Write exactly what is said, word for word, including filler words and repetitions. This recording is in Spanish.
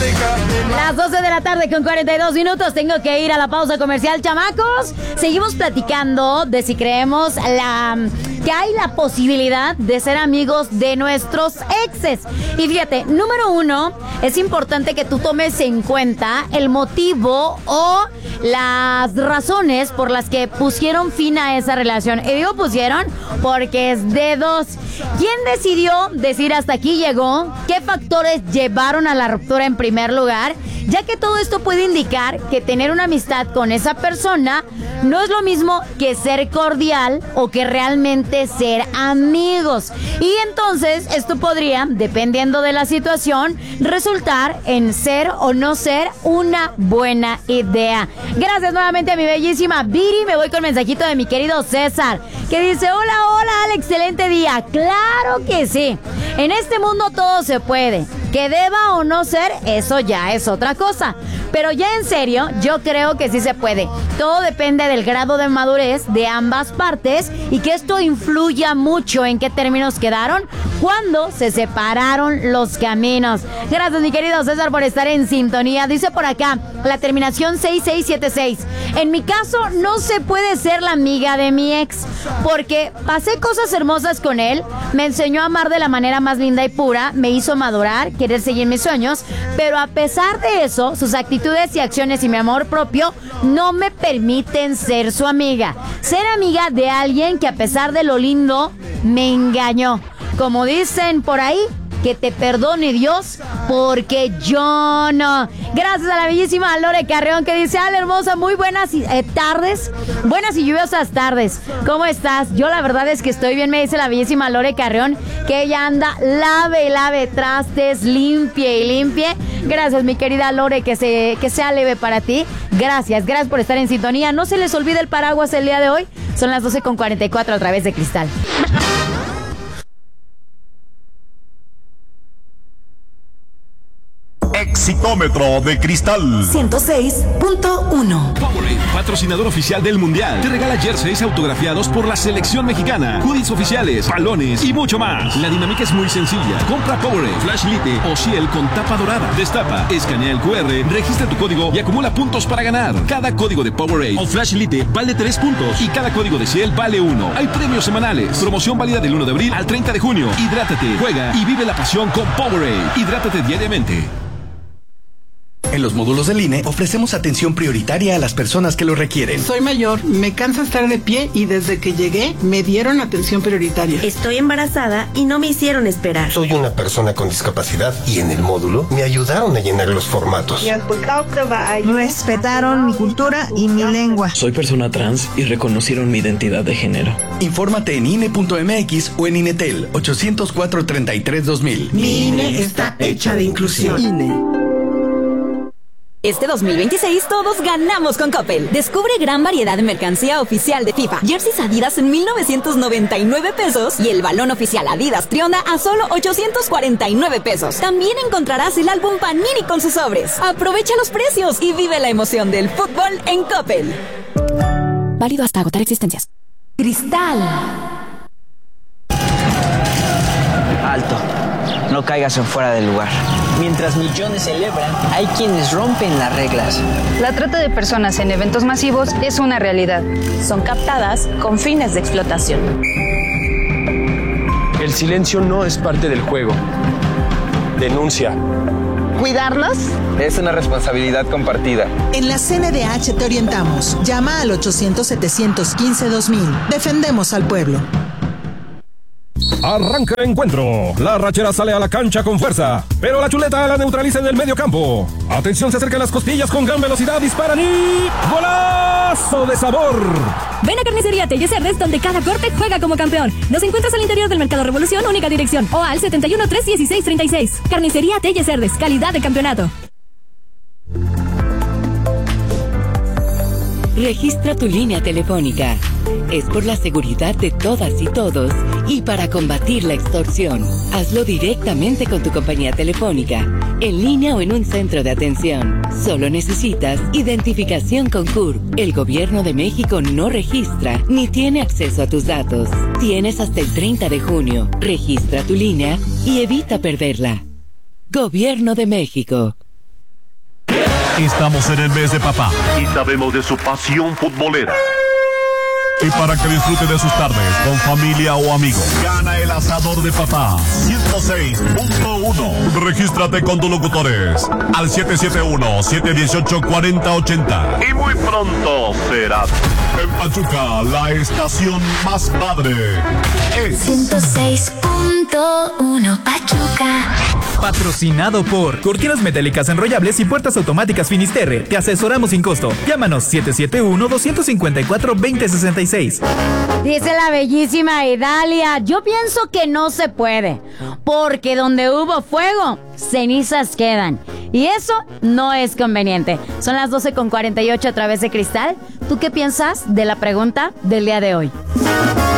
Las doce de la tarde con cuarenta y dos minutos. Tengo que ir a la pausa comercial, chamacos. Seguimos platicando de si creemos la que hay la posibilidad de ser amigos de nuestros exes. Y fíjate, número uno, es importante que tú tomes en cuenta el motivo o las razones por las que pusieron fin a esa relación. Y digo pusieron porque es de dos. ¿Quién decidió decir hasta aquí llegó? ¿Qué factores llevaron a la ruptura en primer lugar? Ya que todo esto puede indicar que tener una amistad con esa persona no es lo mismo que ser cordial o que realmente ser amigos. Y entonces esto podría, dependiendo de la situación, resultar en ser o no ser una buena idea. Gracias nuevamente a mi bellísima Viri. Me voy con mensajito de mi querido César, que dice: hola, hola, al excelente día. Claro que sí. En este mundo todo se puede. Que deba o no ser, eso ya es otra cosa. Pero ya en serio, yo creo que sí se puede. Todo depende del grado de madurez de ambas partes y que esto influya mucho en qué términos quedaron cuando se separaron los caminos. Gracias, mi querido César, por estar en sintonía. Dice por acá, la terminación seis seis siete seis. En mi caso, no se puede ser la amiga de mi ex, porque pasé cosas hermosas con él, me enseñó a amar de la manera más linda y pura, me hizo madurar, querer seguir mis sueños, pero a pesar de eso, sus actitudes y acciones y mi amor propio no me permiten ser su amiga. Ser amiga de alguien que a pesar de lo lindo, me engañó. Como dicen por ahí, que te perdone Dios, porque yo no. Gracias a la bellísima Lore Carreón, que dice: hola hermosa, muy buenas eh, tardes, buenas y lluviosas tardes. ¿Cómo estás? Yo la verdad es que estoy bien, me dice la bellísima Lore Carreón, que ella anda lave, lave trastes, limpie y limpie. Gracias, mi querida Lore, que, se, que sea leve para ti. Gracias, gracias por estar en sintonía. No se les olvide el paraguas el día de hoy. Son las doce con cuarenta y cuatro a través de Cristal. Exitómetro de Cristal ciento seis punto uno. Powerade, patrocinador oficial del Mundial, te regala jerseys autografiados por la selección mexicana, hoodies oficiales, balones y mucho más. La dinámica es muy sencilla. Compra Powerade, Flash Lite o Ciel con tapa dorada. Destapa, escanea el cu erre, registra tu código y acumula puntos para ganar. Cada código de Powerade o Flash Lite vale tres puntos y cada código de Ciel vale uno. Hay premios semanales. Promoción válida del uno de abril al treinta de junio. Hidrátate, juega y vive la pasión con Powerade. Hidrátate diariamente. En los módulos del I N E ofrecemos atención prioritaria a las personas que lo requieren. Soy mayor, me cansa estar de pie y desde que llegué me dieron atención prioritaria. Estoy embarazada y no me hicieron esperar. Soy una persona con discapacidad y en el módulo me ayudaron a llenar los formatos. Respetaron mi cultura y mi lengua. Soy persona trans y reconocieron mi identidad de género. Infórmate en I N E punto M X o en Inetel ochocientos cuatro treinta y tres dos mil. Mi I N E está hecha de inclusión. I N E. Este dos mil veintiséis todos ganamos con Coppel. Descubre gran variedad de mercancía oficial de FIFA. Jerseys Adidas en mil novecientos noventa y nueve pesos y el balón oficial Adidas Trionda a solo ochocientos cuarenta y nueve pesos. También encontrarás el álbum Panini con sus sobres. Aprovecha los precios y vive la emoción del fútbol en Coppel. Válido hasta agotar existencias. Cristal. Alto. No caigas en fuera del lugar. Mientras millones celebran, hay quienes rompen las reglas. La trata de personas en eventos masivos es una realidad. Son captadas con fines de explotación. El silencio no es parte del juego. Denuncia. ¿Cuidarlos? Es una responsabilidad compartida. En la C N D H te orientamos. Llama al ochocientos, setecientos quince, dos mil. Defendemos al pueblo. Arranca el encuentro. La rachera sale a la cancha con fuerza, pero la chuleta la neutraliza en el medio campo. Atención, se acercan las costillas con gran velocidad, disparan y... ¡golazo de sabor! Ven a Carnicería Telle Cerdes, donde cada corte juega como campeón. Nos encuentras al interior del Mercado Revolución, única dirección, o al setenta y uno, trescientos dieciséis, treinta y seis. Carnicería Telle Cerdes, calidad de campeonato. Registra tu línea telefónica. Es por la seguridad de todas y todos y para combatir la extorsión. Hazlo directamente con tu compañía telefónica, en línea o en un centro de atención. Solo necesitas identificación con C U R. El Gobierno de México no registra ni tiene acceso a tus datos. Tienes hasta el treinta de junio. Registra tu línea y evita perderla. Gobierno de México. Estamos en el mes de papá y sabemos de su pasión futbolera. Y para que disfrute de sus tardes con familia o amigos, gana el asador de papá ciento seis punto uno. Regístrate con tus locutores al siete siete uno, siete uno ocho, cuatro cero ocho cero. Y muy pronto será en Pachuca, la estación más padre. Es ciento seis punto uno Pachuca. Patrocinado por Cortinas Metálicas Enrollables y Puertas Automáticas Finisterre. Te asesoramos sin costo. Llámanos siete siete uno, dos cinco cuatro, dos cero seis seis. Dice la bellísima Idalia, yo pienso que no se puede, porque donde hubo fuego, cenizas quedan. Y eso no es conveniente. Son las doce con cuarenta y ocho a través de Cristal. ¿Tú qué piensas de la pregunta del día de hoy?